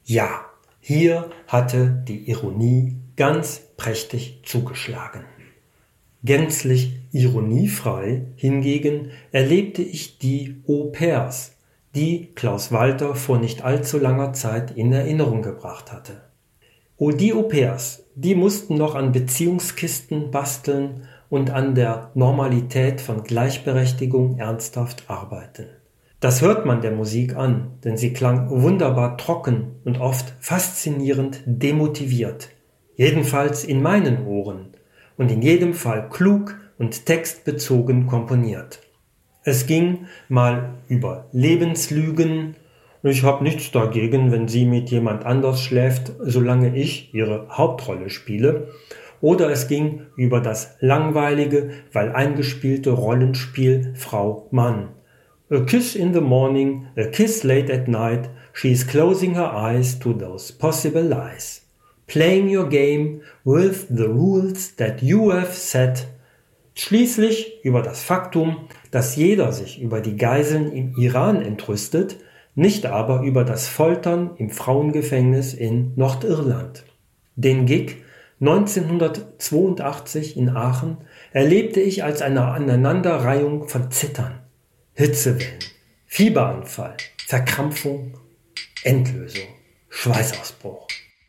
Ja, hier hatte die Ironie ganz prächtig zugeschlagen. Gänzlich ironiefrei hingegen erlebte ich die Au-pairs, die Klaus Walter vor nicht allzu langer Zeit in Erinnerung gebracht hatte. Die Au-pairs, die mussten noch an Beziehungskisten basteln und an der Normalität von Gleichberechtigung ernsthaft arbeiten. Das hört man der Musik an, denn sie klang wunderbar trocken und oft faszinierend demotiviert. Jedenfalls in meinen Ohren und in jedem Fall klug und textbezogen komponiert. Es ging mal über Lebenslügen. Ich habe nichts dagegen, wenn sie mit jemand anders schläft, solange ich ihre Hauptrolle spiele. Oder es ging über das langweilige, weil eingespielte Rollenspiel Frau-Mann. A kiss in the morning, a kiss late at night, she is closing her eyes to those possible lies. Playing your game with the rules that you have set. Schließlich über das Faktum, dass jeder sich über die Geiseln im Iran entrüstet, nicht aber über das Foltern im Frauengefängnis in Nordirland. Den Gig 1982 in Aachen erlebte ich als eine Aneinanderreihung von Zittern, Hitzewellen, Fieberanfall, Verkrampfung, Endlösung, Schweißausbruch.